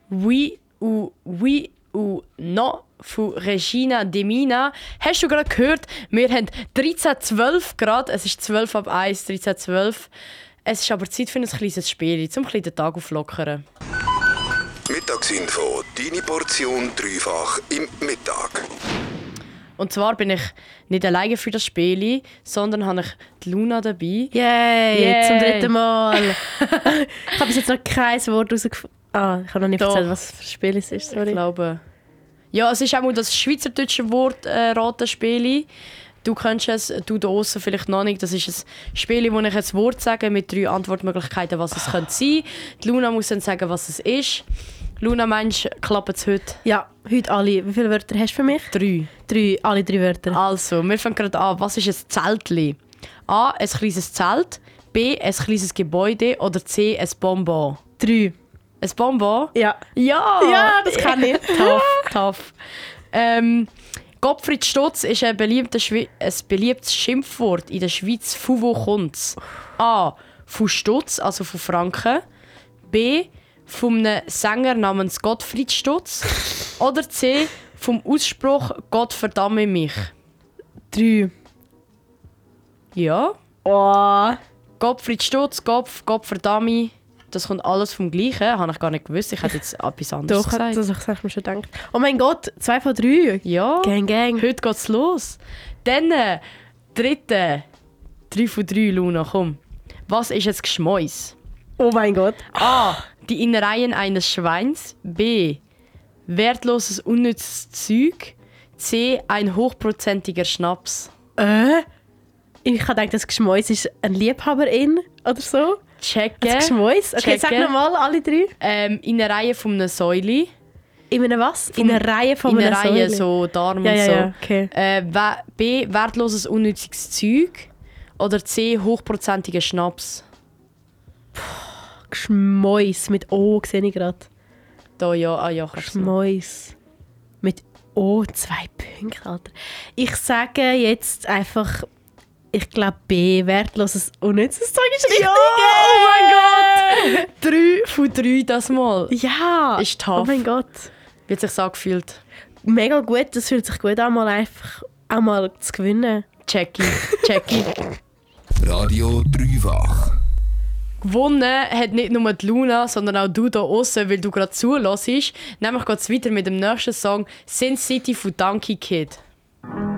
Oui ou No von Regina De Mina. Hast du gerade gehört? Wir haben 13:12 Grad. Es ist 12 ab 1, 13:12. Es ist aber Zeit für ein kleines Spiel, um den Tag auflockern. Mittagsinfo, deine Portion dreifach im Mittag. Und zwar bin ich nicht alleine für das Spiel, sondern habe ich die Luna dabei. Yay. Zum 3. Mal. Ich habe bis jetzt noch kein Wort rausgefunden. Ich habe noch nicht erzählt, was für ein Spiel es ist. Sorry. Ich glaube. Ja, es ist auch mal das schweizerdeutsche Wort Ratenspiel. Du kennst es, du da draussen vielleicht noch nicht. Das ist ein Spiel, wo ich ein Wort sage mit 3 Antwortmöglichkeiten, was es könnte sein. Die Luna muss dann sagen, was es ist. Luna, meinst du, klappt es heute? Ja, heute alle. Wie viele Wörter hast du für mich? 3. 3, alle 3 Wörter. Also, wir fangen gerade an. Was ist ein Zeltli? A, ein kleines Zelt. B, ein kleines Gebäude. Oder C, ein Bonbon? 3. Ein Bonbon? Ja. Ja! Ja, das kann ich. Tough. Gottfried Stutz ist ein beliebtes Schimpfwort in der Schweiz. Von wo kommt es? A, von Stutz, also von Franken. B, von einem Sänger namens Gottfried Stutz. Oder C, vom Ausspruch «Gott verdamme mich». 3. Ja. Oh. Gottfried Stutz, Gott verdamme. Das kommt alles vom Gleichen. Habe ich gar nicht gewusst. Ich hätte jetzt etwas anderes Doch, gesagt. das habe ich mir schon gedacht. Oh mein Gott, 2 von 3. Ja. Gang. Heute geht's los. Dann, dritte. 3 von 3, Luna, komm. Was ist ein Geschmäus? Oh mein Gott. A. Die Innereien eines Schweins. B. Wertloses, unnützes Zeug. C. Ein hochprozentiger Schnaps. Ich habe gedacht, das Geschmäus ist ein Liebhaberin oder so. Checken. Das Geschmäus? Okay, sag nochmal alle 3. Innereien von einer Säule. In einer was? In einer Reihe von einer Innereien, Säule. so Darm Ja, und ja, so. ja, okay. B. Wertloses, unnütziges Zeug. Oder C. Hochprozentiger Schnaps. Geschmäus mit O sehe ich gerade. Da, ja, ja, kannst du noch. Geschmäus. Mit O, 2 Punkte, Alter. Ich sage jetzt einfach, ich glaube B, wertloses, unnützes Zeug ist richtig. Ja, oh mein Gott! 3 von 3 das Mal. Ja! Ist tough. Oh mein Gott. Wie hat sich angefühlt? Mega gut, das fühlt sich gut an, mal einfach auch mal zu gewinnen. Checky. Radio dreifach. Gewonnen hat nicht nur die Luna, sondern auch du da draussen, weil du gerade zuhörst. Nämlich geht es weiter mit dem nächsten Song «Sin City» von Donkey Kid.